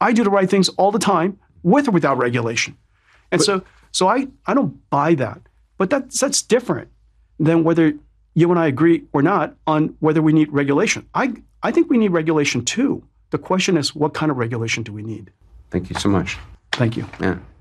I do the right things all the time, with or without regulation. And so I don't buy that. But that's different than whether you and I agree or not on whether we need regulation. I think we need regulation too. The question is, what kind of regulation do we need? Thank you so much. Thank you. Yeah.